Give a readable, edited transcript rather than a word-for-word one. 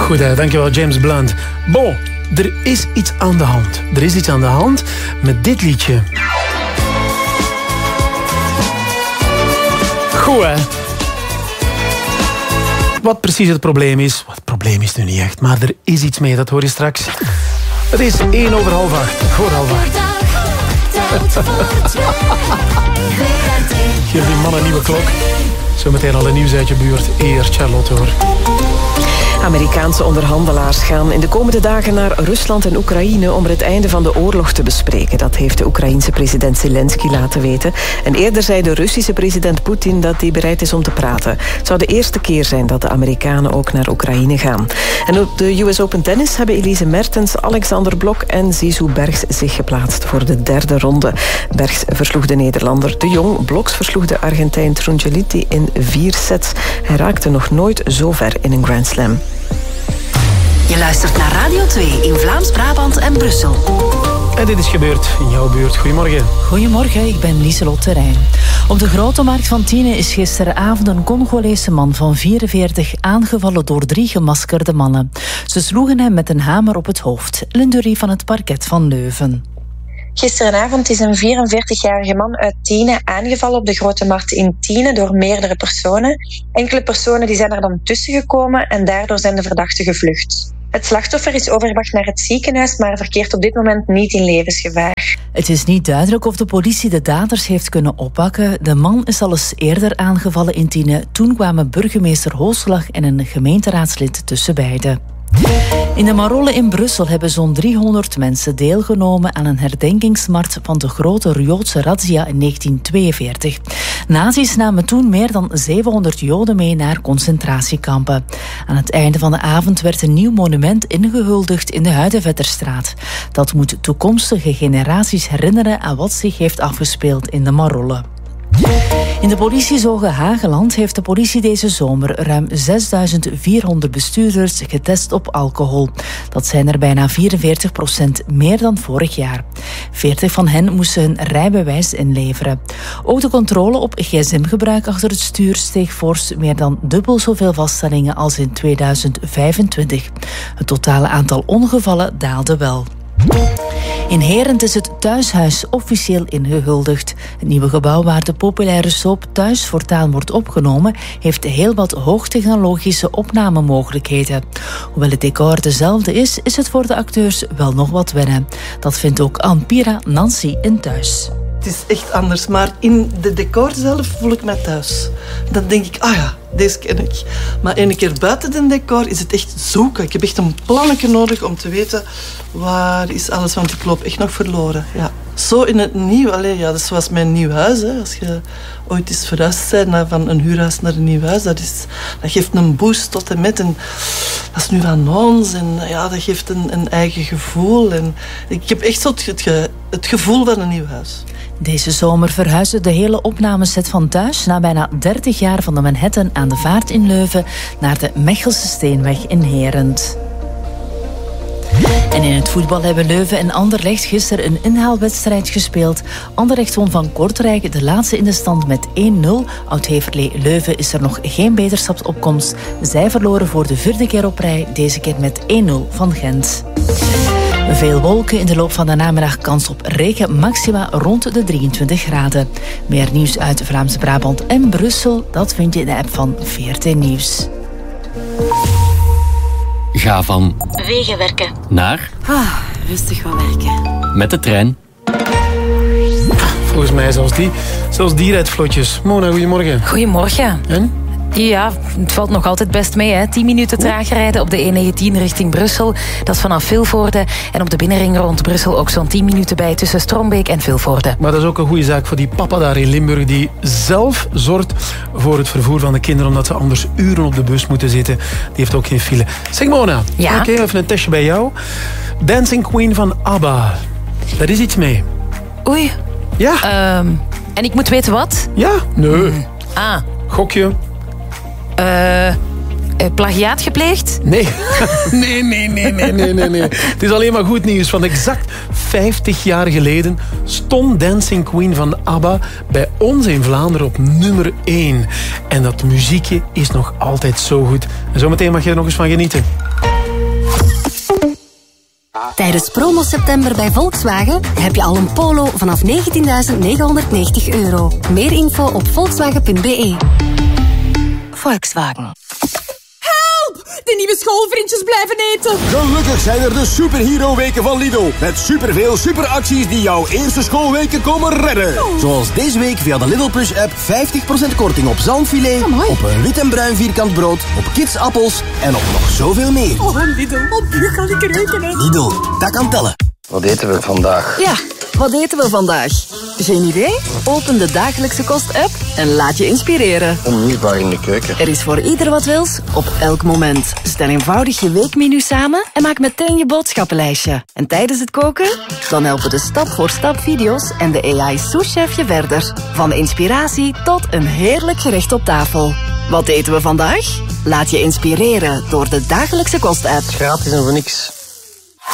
Goed, dankjewel James Blunt. Bon, er is iets aan de hand. Er is iets aan de hand met dit liedje. Goed, hè? Wat precies het probleem is... Wat het probleem is nu niet echt, maar er is iets mee, dat hoor je straks. Het is 7:01, voor 7:30. Geef die man een nieuwe klok. Zometeen al een nieuws uit je buurt. Eerst Charlotte, hoor. Amerikaanse onderhandelaars gaan in de komende dagen naar Rusland en Oekraïne om er het einde van de oorlog te bespreken. Dat heeft de Oekraïense president Zelensky laten weten. En eerder zei de Russische president Poetin dat hij bereid is om te praten. Het zou de eerste keer zijn dat de Amerikanen ook naar Oekraïne gaan. En op de US Open Tennis hebben Elise Mertens, Alexander Blok en Zizou Bergs zich geplaatst voor de derde ronde. Bergs versloeg de Nederlander De Jong. Bloks versloeg de Argentijn Trungeliti in 4 sets. Hij raakte nog nooit zo ver in een Grand Slam. Je luistert naar Radio 2 in Vlaams-Brabant en Brussel. En dit is gebeurd in jouw buurt. Goedemorgen. Goedemorgen, ik ben Lieselot Terrein. Op de Grote Markt van Tiene is gisteravond een Congolese man van 44 aangevallen door 3 gemaskerde mannen. Ze sloegen hem met een hamer op het hoofd. Lindurie van het parket van Leuven. Gisteravond is een 44-jarige man uit Tiene aangevallen op de Grote Markt in Tiene door meerdere personen. Enkele personen die zijn er dan tussen gekomen en daardoor zijn de verdachten gevlucht. Het slachtoffer is overgebracht naar het ziekenhuis, maar verkeert op dit moment niet in levensgevaar. Het is niet duidelijk of de politie de daders heeft kunnen oppakken. De man is al eens eerder aangevallen in Tiene. Toen kwamen burgemeester Hooslag en een gemeenteraadslid tussen beiden. In de Marolle in Brussel hebben zo'n 300 mensen deelgenomen aan een herdenkingsmars van de grote Joodse razzia in 1942. Nazi's namen toen meer dan 700 Joden mee naar concentratiekampen. Aan het einde van de avond werd een nieuw monument ingehuldigd in de Huidevetterstraat. Dat moet toekomstige generaties herinneren aan wat zich heeft afgespeeld in de Marolle. In de politiezoge Hageland heeft de politie deze zomer ruim 6.400 bestuurders getest op alcohol. Dat zijn er bijna 44% meer dan vorig jaar. 40 van hen moesten hun rijbewijs inleveren. Ook de controle op gsm-gebruik achter het stuur steeg fors, meer dan dubbel zoveel vaststellingen als in 2025. Het totale aantal ongevallen daalde wel. In Herent is het thuishuis officieel ingehuldigd. Het nieuwe gebouw waar de populaire soap Thuis voortaan wordt opgenomen, heeft heel wat hoogtechnologische opnamemogelijkheden. Hoewel het decor dezelfde is, is het voor de acteurs wel nog wat wennen. Dat vindt ook Ampira Nancy in Thuis. Het is echt anders, maar in de decor zelf voel ik mij thuis. Dan denk ik, deze ken ik. Maar een keer buiten de decor is het echt zoeken. Ik heb echt een plannetje nodig om te weten waar is alles, want ik loop echt nog verloren. Ja. Zo in het nieuw, dat is zoals mijn nieuw huis. Hè. Als je ooit eens verhuisd bent van een huurhuis naar een nieuw huis, dat geeft een boost tot en met. En dat is nu van ons en dat geeft een eigen gevoel. En ik heb echt zo het gevoel van een nieuw huis. Deze zomer verhuisde de hele opnameset van Thuis na bijna 30 jaar van de Manhattan aan de Vaart in Leuven naar de Mechelse Steenweg in Herent. En in het voetbal hebben Leuven en Anderlecht gisteren een inhaalwedstrijd gespeeld. Anderlecht won van Kortrijk de laatste in de stand met 1-0. Oud-Heverlee Leuven is er nog geen beterschapsopkomst. Zij verloren voor de 4e keer op rij, deze keer met 1-0 van Gent. Veel wolken, in de loop van de namiddag kans op regen, maxima rond de 23 graden. Meer nieuws uit Vlaams-Brabant en Brussel, dat vind je in de app van VRT Nieuws. Ga van Wegenwerken naar rustig van werken. Met de trein. Volgens mij zelfs die rijdt vlotjes. Mona, goedemorgen. Goedemorgen. En? Ja, het valt nog altijd best mee. Hè. 10 minuten trager rijden op de E19 richting Brussel. Dat is vanaf Vilvoorde. En op de binnenring rond Brussel ook zo'n 10 minuten bij tussen Strombeek en Vilvoorde. Maar dat is ook een goede zaak voor die papa daar in Limburg die zelf zorgt voor het vervoer van de kinderen omdat ze anders uren op de bus moeten zitten. Die heeft ook geen file. Zeg Mona, ja? Oké, even een testje bij jou. Dancing Queen van ABBA. Daar is iets mee. Oei. Ja. En ik moet weten wat? Ja? Nee. Ah. Gokje. plagiaat gepleegd? Nee. Nee. Het is alleen maar goed nieuws. Van exact 50 jaar geleden stond Dancing Queen van ABBA bij ons in Vlaanderen op nummer 1. En dat muziekje is nog altijd zo goed. En zometeen mag je er nog eens van genieten. Tijdens promo september bij Volkswagen heb je al een Polo vanaf €19.990. Meer info op volkswagen.be. Volkswagen. De nieuwe schoolvriendjes blijven eten. Gelukkig zijn er de superhero-weken van Lidl. Met superveel superacties die jouw eerste schoolweken komen redden. Zoals deze week via de Lidl Plus app 50% korting op zalmfilet, op een wit en bruin vierkant brood, op kidsappels en op nog zoveel meer. Oh, Lidl, op u kan ik rekenen. Lidl, dat kan tellen. Wat eten we vandaag? Ja, wat eten we vandaag? Geen idee? Open de Dagelijkse Kost-app en laat je inspireren. Onmisbaar in de keuken. Er is voor ieder wat wils, op elk moment. Stel eenvoudig je weekmenu samen en maak meteen je boodschappenlijstje. En tijdens het koken? Dan helpen de stap-voor-stap video's en de AI-souschef je verder. Van inspiratie tot een heerlijk gerecht op tafel. Wat eten we vandaag? Laat je inspireren door de Dagelijkse Kost-app. Gratis en voor niks.